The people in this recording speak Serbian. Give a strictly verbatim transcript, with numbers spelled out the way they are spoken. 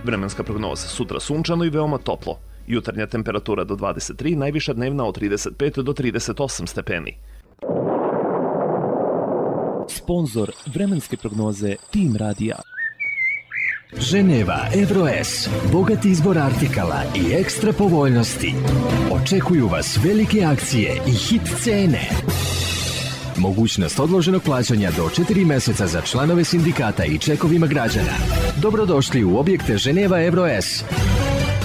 Vremenska prognoza: sutra sunčano i veoma toplo. Jutarnja temperatura do dvadeset tri, najviša dnevna od trideset pet do trideset osam stepeni. Sponzor vremenske prognoze Tim Radija. Ženeva Evroes, bogati izbor artikala i ekstra povoljnosti. Očekuju vas velike akcije i hit cene. Mogućnost odloženog plaćanja do četiri meseca za članove sindikata i čekovima građana. Dobrodošli u objekte Ženeva Evroes.